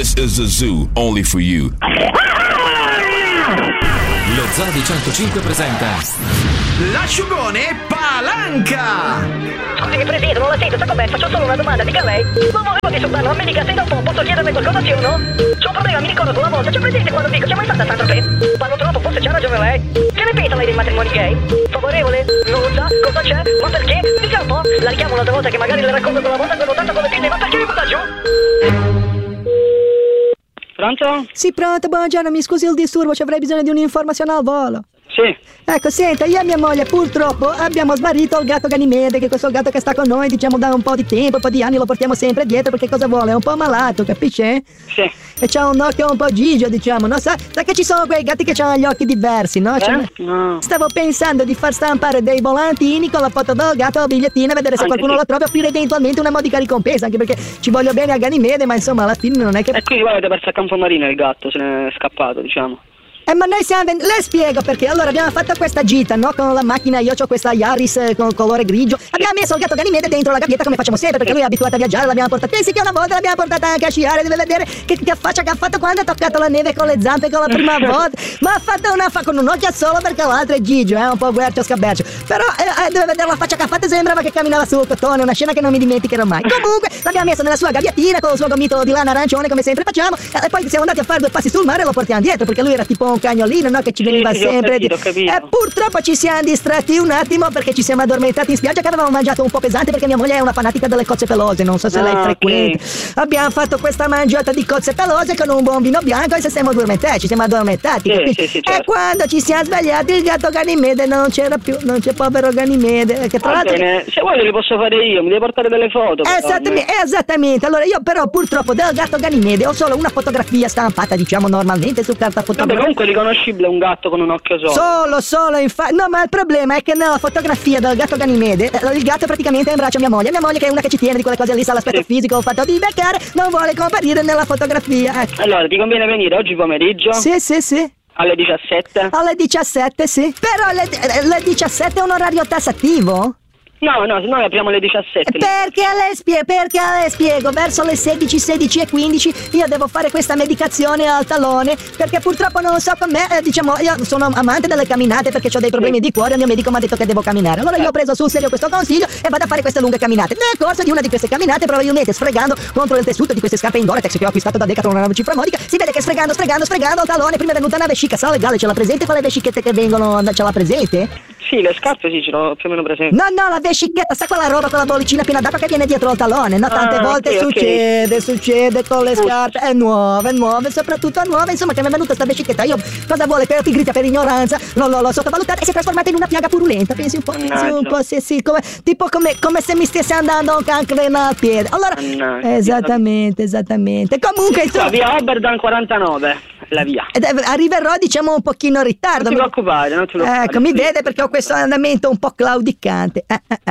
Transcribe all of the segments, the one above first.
This is the zoo, only for you. Lo Zoo di 105 presenta L'asciugone Palanca. Scusi, Presidente, non la sento, sta con me, faccio solo una domanda, dica lei. Non volevo disturbarlo, ma mi dica se dopo posso chiederle qualcosa, sì o no? C'ho un problema, mi ricordo una volta, c'è presente quando dico, c'è mai stata tanto che parlo troppo, forse c'ha ragione lei. Che ne pensa lei dei matrimoni gay? Favorevole? Non lo sa? Cosa c'è? Ma perché? Dica un po', la richiamo un'altra volta che magari le racconto quella volta che ho tanto come pinne, ma perché mi butta giù? Pronto? Sì, pronto, buongiorno, mi scusi il disturbo, ci avrei bisogno di un'informazione al volo. Sì. Ecco, senta, io e mia moglie purtroppo abbiamo smarrito il gatto Ganimede, che è questo gatto che sta con noi, diciamo, da un po' di tempo, un po' di anni, lo portiamo sempre dietro perché cosa vuole? È un po' malato, capisce? Sì. E c'ha un occhio un po' gigio, diciamo, no? Sa che ci sono quei gatti che hanno gli occhi diversi, no? No. Stavo pensando di far stampare dei volantini con la foto del gatto o bigliettino, vedere se qualcuno lo trova e offrire eventualmente una modica ricompensa, anche perché ci voglio bene a Ganimede, ma insomma alla fine non è che... E quindi voi avete perso a Campomarino il gatto, se ne è scappato, diciamo. Ma noi siamo le spiego perché. Allora abbiamo fatto questa gita, no? Con la macchina, io ho questa Yaris con colore grigio. Abbiamo messo il gatto Ganimede dentro la gabbietta come facciamo sempre, perché lui è abituato a viaggiare, l'abbiamo portato. Pensi che una volta l'abbiamo portata anche a sciare, deve vedere che faccia che ha fatto quando ha toccato la neve con le zampe con la prima volta. Ma ha fatto una con un occhio solo perché l'altro è gigio, un po' guercio scabercio. Però deve vedere la faccia che ha fatto, sembrava che camminava sul cotone, una scena che non mi dimenticherò mai. Comunque l'abbiamo messo nella sua gabbiettina con il suo gomito di lana arancione come sempre facciamo, e poi siamo andati a fare 2 passi sul mare e lo portiamo dietro perché lui era tipo un cagnolino, no? Che ci veniva sempre. Ho capito. E purtroppo ci siamo distratti un attimo perché ci siamo addormentati in spiaggia, che avevamo mangiato un po' pesante perché mia moglie è una fanatica delle cozze pelose, non so se lei frequenta. Abbiamo fatto questa mangiata di cozze pelose con un buon vino bianco e ci siamo addormentati, Sì, certo. E quando ci siamo svegliati il gatto Ganimede non c'era più, non c'è povero Ganimede, che tra l'altro... Bene, se vuoi le posso fare io, mi devi portare delle foto. Esattamente, allora io però purtroppo del gatto Ganimede ho solo una fotografia stampata, diciamo, normalmente su carta fotografica. Vabbè, comunque riconoscibile un gatto con un occhio solo. Solo infatti. No, ma il problema è che nella fotografia del gatto Ganimede il gatto praticamente è in braccio a mia moglie che è una che ci tiene di quelle cose lì, sa l'aspetto fisico, il fatto di beccare, non vuole comparire nella fotografia, ecco. Allora, ti conviene venire oggi pomeriggio? Sì. Alle 17? Alle 17, sì. Però le 17 è un orario tassativo? No, noi apriamo alle 17. Perché le spiego, verso le 16 e 15 io devo fare questa medicazione al talone, perché purtroppo non so com'è, diciamo, io sono amante delle camminate perché ho dei problemi di cuore, il mio medico mi ha detto che devo camminare. Allora io ho preso sul serio questo consiglio e vado a fare queste lunghe camminate. Nel corso di una di queste camminate, probabilmente sfregando contro il tessuto di queste scarpe in Gore-Tex che ho acquistato da Decathlon una cifra modica, si vede che sfregando il talone, prima è venuta una vescica, sa legale, ce l'ha presente con le vescichette che vengono, ce l'ha presente? Sì, le scarpe sì, ce l'ho più o meno presente. No, la vescichetta, sa quella roba con la bollicina piena d'acqua che viene dietro il talone, no? Tante volte succede con le scarpe, è nuove, soprattutto nuove, insomma, che mi è venuta sta vescichetta. Io, cosa vuole, per pigrizia, per ignoranza, l'ho sottovalutata e si è trasformata in una piaga purulenta, pensi un po', sì, come se mi stesse andando un cancreno al piede. Allora, esattamente. Comunque, insomma, via Oberdan 49, la via. Arriverò, diciamo, un pochino in ritardo. Non ti preoccupare. Ecco, mi vede perché ho questo andamento un po' claudicante.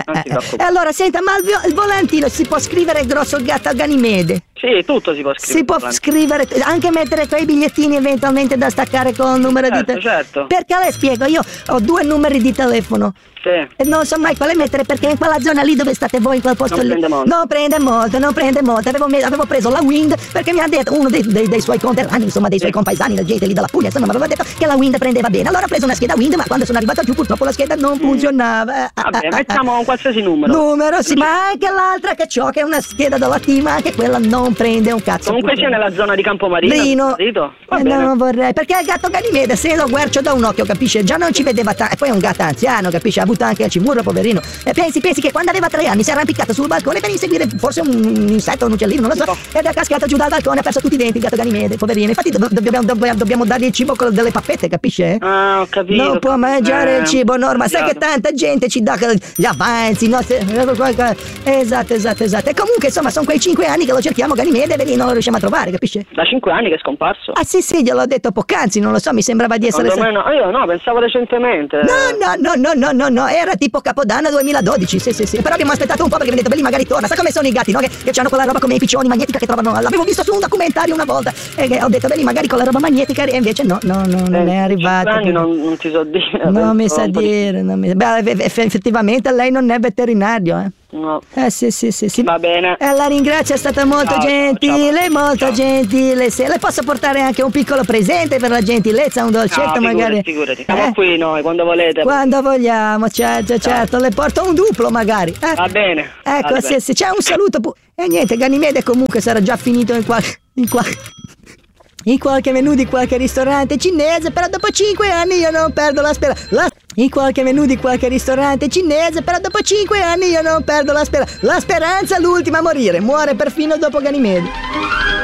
E allora, senta, ma il volantino si può scrivere grosso gatto Ganimede? Sì, tutto si può scrivere. Si può scrivere, anche mettere quei bigliettini eventualmente da staccare con il numero di telefono. Certo. Perché le spiego, io ho 2 numeri di telefono. Sì. E non so mai quale mettere perché in quella zona lì dove state voi, in quel posto lì. Non prende molto. Avevo preso la Wind perché mi ha detto uno dei suoi conterranei, insomma, dei suoi compaesani, la gente lì dalla Puglia, insomma, mi aveva detto che la Wind prendeva bene. Allora ho preso una scheda Wind, ma quando sono arrivato giù purtroppo la scheda non funzionava. Vabbè, mettiamo un qualsiasi numero. Sì, ma anche l'altra che c'ho, che è una scheda della team, anche quella non prende un cazzo. Comunque sia nella zona di Campomarino. Non vorrei, perché il gatto Ganimede, se lo guercio da un occhio, capisce, già non ci vedeva tanto, e poi è un gatto anziano, capisce, ha avuto anche il cimurro, poverino. E pensi che quando aveva 3 anni si è arrampicato sul balcone per inseguire forse un insetto, un uccellino, non lo so, ed è cascato giù dal balcone, ha perso tutti i denti il gatto Ganimede, poverino. Infatti dobbiamo dargli il cibo con delle pappette, capisce? Ho capito. Non può mangiare il cibo normale, sai che tanta gente ci dà gli avanzi, no? Esatto. E comunque, insomma, sono quei 5 anni che lo cerchiamo Ganimede e non lo riusciamo a trovare, capisce? Da 5 anni che è scomparso? Ah sì, gliel'ho detto poc'anzi, non lo so, mi sembrava di essere... Io no, pensavo recentemente. No, era tipo Capodanno 2012, sì. Però abbiamo aspettato un po' perché vedete, belli magari torna. Sa come sono i gatti, no? Che hanno quella roba come i piccioni magnetica che trovano. L'avevo visto su un documentario una volta e ho detto, belli magari con la roba magnetica e invece no, non è arrivato. Non ti so dire. Non mi sa dire. Beh, effettivamente lei non è veterinario, No. Sì. Va bene. La ringrazio, è stata molto gentile, molto gentile. Se le posso portare anche un piccolo presente per la gentilezza, un dolcetto magari. Figurati. Siamo qui noi, quando volete. Quando vogliamo, certo. Le porto un duplo magari. Va bene. Ecco, sì, c'è un saluto. E niente, Ganimede comunque sarà già finito in qualche menù di qualche ristorante cinese, però dopo 5 anni io non perdo la speranza. In qualche menù di qualche ristorante cinese, però dopo 5 anni io non perdo la speranza. La speranza l'ultima a morire, muore perfino dopo Ganimede.